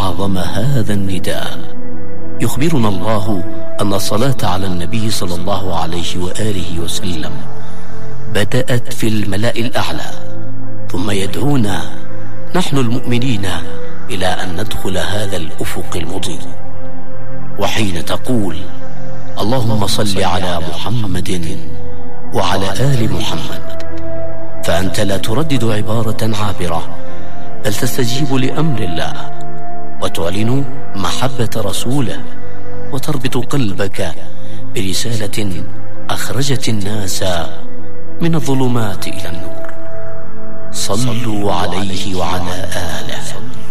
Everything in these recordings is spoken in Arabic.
أعظم هذا النداء. يخبرنا الله أن الصلاة على النبي صلى الله عليه وآله وسلم بدأت في الملأ الأعلى، ثم يدعونا نحن المؤمنين إلى أن ندخل هذا الأفق المضيء. وحين تقول اللهم صل على محمد وعلى آل محمد، فأنت لا تردد عبارة عابرة، بل تستجيب لأمر الله وتعلن محبة رسوله، وتربط قلبك برسالة أخرجت الناس من الظلمات إلى النور. صلوا عليه وعلى آله،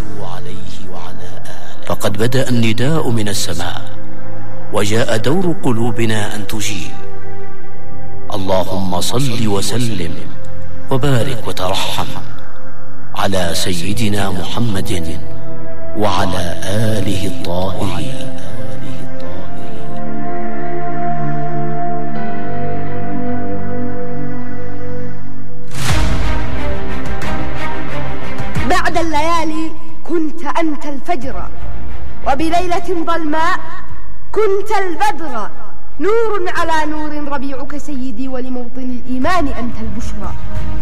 فقد بدأ النداء من السماء، وجاء دور قلوبنا أن تجيب. اللهم صل وسلم وبارك وترحم على سيدنا محمد وعلى آله الطاهرين. بعد الليالي كنت أنت الفجر، وبليلة ظلماء كنت البدر. نور على نور ربيعك سيدي، ولموطن الإيمان أنت البشرى.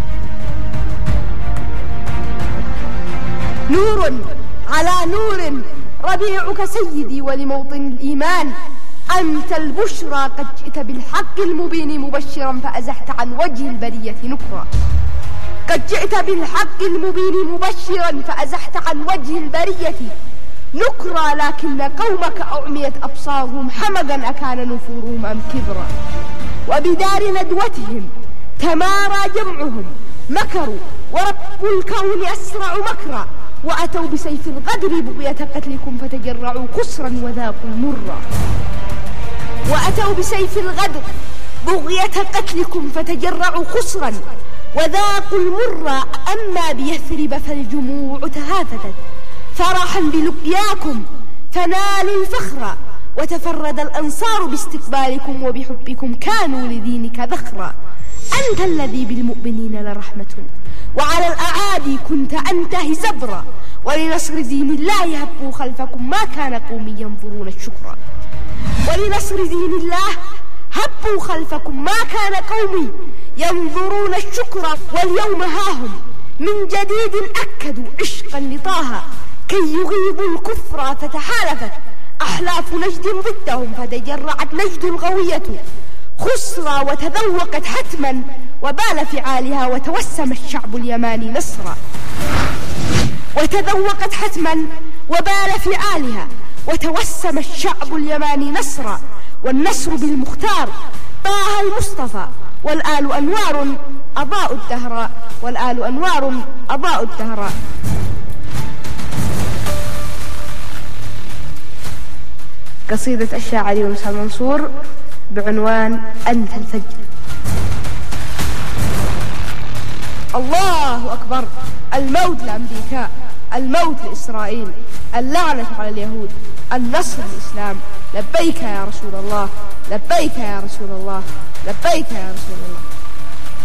نور على نور ربيعك سيدي، ولموطن الإيمان أنت البشرى. قد جئت بالحق المبين مبشرا، فأزحت عن وجه البرية نكرا. قد جئت بالحق المبين مبشرا، فأزحت عن وجه البرية نكرا. لكن قومك أعميت أبصارهم، حمقا أكان نفورهم أم كبرا. وبدار ندوتهم تمارى جمعهم، مكروا ورب الكون أسرع مكرا. وأتوا بسيف الغدر بغية قتلكم، فتجرعوا قسرا وذاقوا مرا. وأتوا بسيف الغدر بغية قتلكم، فتجرعوا قسرا وذاقوا المرا. أما بيثرب فالجموع تهافتت فرحا بلقياكم، فنالوا الفخر. وتفرد الأنصار باستقبالكم، وبحبكم كانوا لدينك ذخرا. أنت الذي بالمؤمنين لرحمة، وعلى الأعادي كنت أنتهي زبرا. ولنصر دين الله هبوا خلفكم، ما كان قومي ينظرون الشكرا. ولنصر دين الله هبوا خلفكم، ما كان قومي ينظرون الشكرا. واليوم هاهم من جديد أكدوا عشقا لطه، كي يغيبوا الكفر. فتحالفت أحلاف نجد ضدهم، فتجرعت نجد الغوية خسرا. وتذوقت حتما وبال فعالها، وتوسم الشعب اليماني نصرا. وتذوقت حتما وبال فعالها، وتوسم الشعب اليماني نصرا. والنصر بالمختار طه المصطفى، والآل أنوار أضاءوا الدهر، والآل أنوار أضاءوا الدهر. قصيدة الشاعر يونس المنصور بعنوان أنت الفجر. الله أكبر. الموت لأمريكا، الموت لإسرائيل، اللعنة على اليهود، النصر للإسلام. لبيك يا رسول الله، لبيك يا رسول الله، لبيك يا رسول الله.